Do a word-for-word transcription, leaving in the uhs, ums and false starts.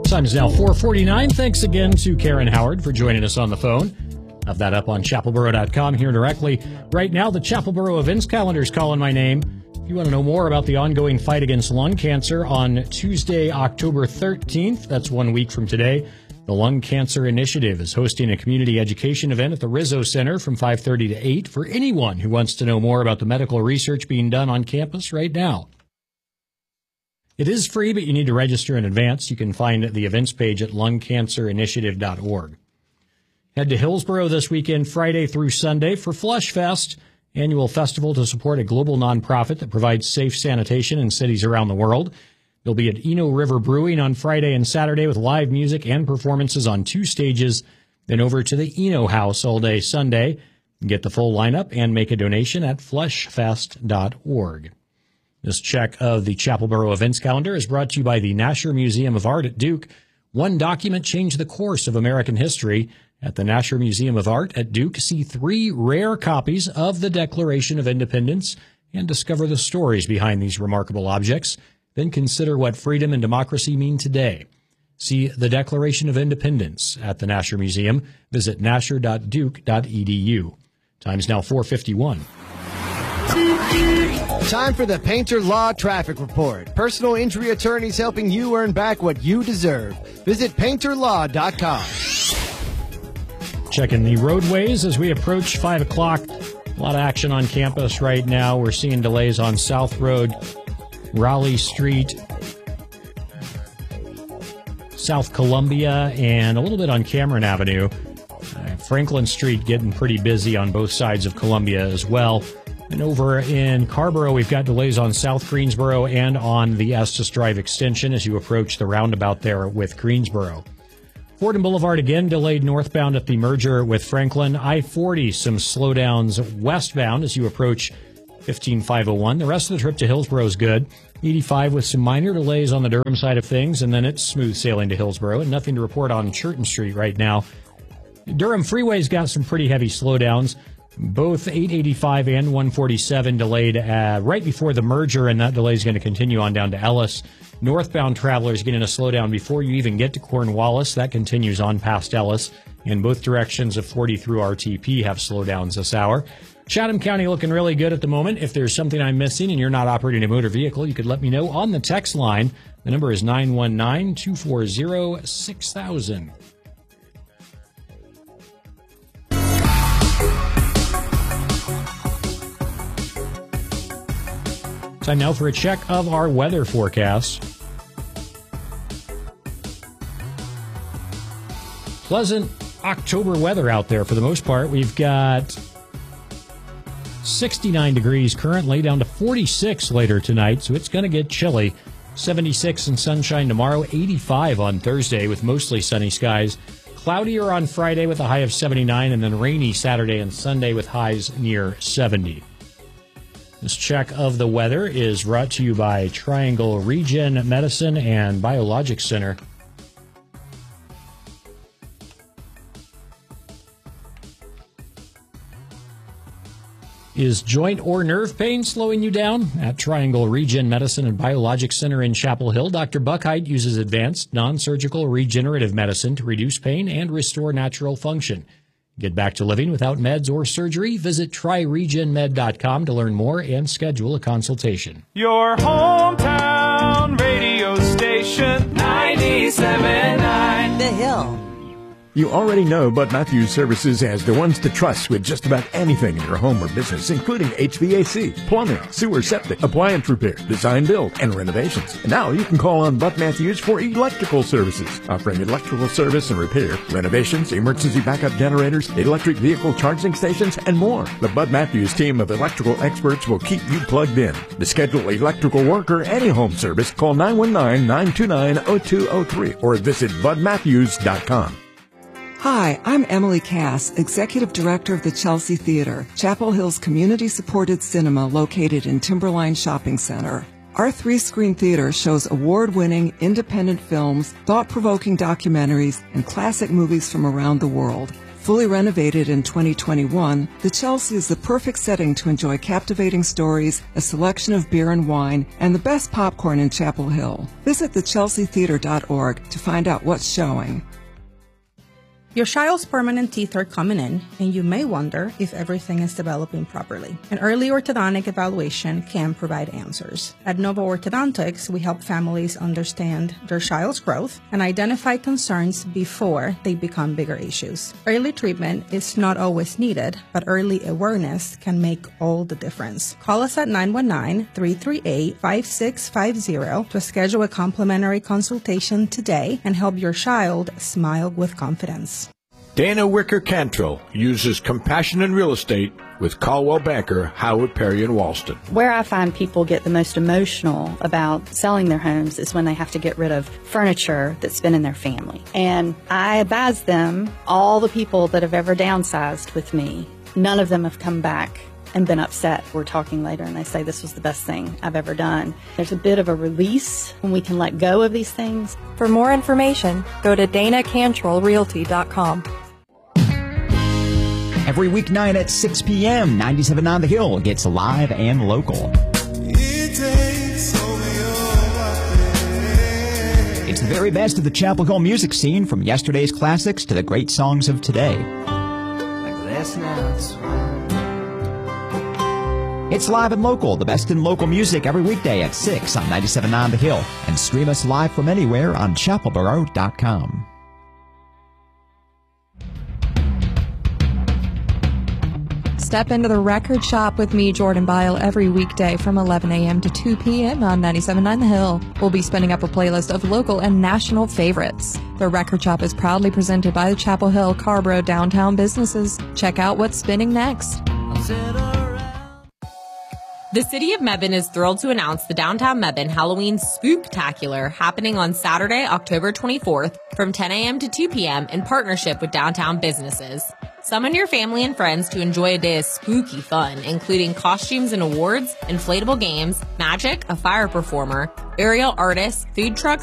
Time is now four forty-nine. Thanks again to Karen Howard for joining us on the phone. Have that up on chapel borough dot com here directly. Right now, the Chapel Borough events calendar is calling my name. If you want to know more about the ongoing fight against lung cancer, on Tuesday, October thirteenth, that's one week from today, the Lung Cancer Initiative is hosting a community education event at the Rizzo Center from five thirty to eight for anyone who wants to know more about the medical research being done on campus right now. It is free, but you need to register in advance. You can find the events page at lung cancer initiative dot org. Head to Hillsborough this weekend, Friday through Sunday, for Flush Fest, annual festival to support a global nonprofit that provides safe sanitation in cities around the world. They'll be at Eno River Brewing on Friday and Saturday with live music and performances on two stages. Then over to the Eno House all day Sunday. Get the full lineup and make a donation at flush fest dot org. This check of the Chapel Borough events calendar is brought to you by the Nasher Museum of Art at Duke. One document changed the course of American history. At the Nasher Museum of Art at Duke, see three rare copies of the Declaration of Independence and discover the stories behind these remarkable objects. Then consider what freedom and democracy mean today. See the Declaration of Independence at the Nasher Museum. Visit nasher dot duke dot e d u. Time's now four fifty-one. Time for the Painter Law Traffic Report. Personal injury attorneys helping you earn back what you deserve. Visit painter law dot com. Checking the roadways as we approach five o'clock. A lot of action on campus right now. We're seeing delays on South Road, Raleigh Street, South Columbia, and a little bit on Cameron Avenue. Uh, Franklin Street getting pretty busy on both sides of Columbia as well. And over in Carborough, we've got delays on South Greensboro and on the Estes Drive extension as you approach the roundabout there with Greensboro. Fordham Boulevard again delayed northbound at the merger with Franklin. I forty, some slowdowns westbound as you approach fifteen five oh one. The rest of the trip to Hillsborough is good. eighty-five with some minor delays on the Durham side of things, and then it's smooth sailing to Hillsborough, and nothing to report on Churton Street right now. Durham Freeway's got some pretty heavy slowdowns. Both eight eighty-five and one forty-seven delayed uh, right before the merger, and that delay is going to continue on down to Ellis. Northbound travelers getting a slowdown before you even get to Cornwallis. That continues on past Ellis. In both directions of forty through R T P have slowdowns this hour. Chatham County looking really good at the moment. If there's something I'm missing and you're not operating a motor vehicle, you could let me know on the text line. The number is nine one nine, two four zero, six thousand. Time now for a check of our weather forecast. Pleasant October weather out there for the most part. We've got sixty-nine degrees currently, down to forty-six later tonight, so it's going to get chilly. seventy-six and sunshine tomorrow, eighty-five on Thursday with mostly sunny skies. Cloudier on Friday with a high of seventy-nine, and then rainy Saturday and Sunday with highs near seventy. This check of the weather is brought to you by Triangle Regen Medicine and Biologics Center. Is joint or nerve pain slowing you down? At Triangle Regen Medicine and Biologics Center in Chapel Hill, Doctor Buckheit uses advanced non-surgical regenerative medicine to reduce pain and restore natural function. Get back to living without meds or surgery. Visit try regen med dot com to learn more and schedule a consultation. Your hometown radio station, ninety-seven point nine The Hill. You already know Bud Matthews Services as the ones to trust with just about anything in your home or business, including H V A C, plumbing, sewer septic, appliance repair, design build, and renovations. And now you can call on Bud Matthews for electrical services, offering electrical service and repair, renovations, emergency backup generators, electric vehicle charging stations, and more. The Bud Matthews team of electrical experts will keep you plugged in. To schedule electrical work or any home service, call nine one nine, nine two nine, zero two zero three or visit bud matthews dot com. Hi, I'm Emily Cass, Executive Director of the Chelsea Theater, Chapel Hill's community-supported cinema located in Timberline Shopping Center. Our three-screen theater shows award-winning independent films, thought-provoking documentaries, and classic movies from around the world. Fully renovated in twenty twenty-one, the Chelsea is the perfect setting to enjoy captivating stories, a selection of beer and wine, and the best popcorn in Chapel Hill. Visit the chelsea theater dot org to find out what's showing. Your child's permanent teeth are coming in, and you may wonder if everything is developing properly. An early orthodontic evaluation can provide answers. At Nova Orthodontics, we help families understand their child's growth and identify concerns before they become bigger issues. Early treatment is not always needed, but early awareness can make all the difference. Call us at nine one nine, three three eight, five six five zero to schedule a complimentary consultation today and help your child smile with confidence. Dana Wicker Cantrell uses compassion in real estate with Caldwell Banker, Howard Perry, and Walston. Where I find people get the most emotional about selling their homes is when they have to get rid of furniture that's been in their family. And I advise them, all the people that have ever downsized with me, none of them have come back and been upset. We're talking later and they say this was the best thing I've ever done. There's a bit of a release when we can let go of these things. For more information, go to dana cantrell realty dot com. Every weeknight at six p.m., ninety-seven point nine The Hill gets live and local. It's the very best of the Chapel Hill music scene, from yesterday's classics to the great songs of today. It's live and local, the best in local music, every weekday at six on ninety-seven point nine The Hill. And stream us live from anywhere on chapel borough dot com. Step into the record shop with me, Jordan Bile, every weekday from eleven a.m. to two p.m. on ninety-seven point nine The Hill. We'll be spinning up a playlist of local and national favorites. The record shop is proudly presented by the Chapel Hill Carborough downtown businesses. Check out what's spinning next. The City of Mebane is thrilled to announce the Downtown Mebane Halloween Spooktacular happening on Saturday, October twenty-fourth from ten a.m. to two p.m. in partnership with downtown businesses. Summon your family and friends to enjoy a day of spooky fun, including costumes and awards, inflatable games, magic, a fire performer, aerial artists, food trucks,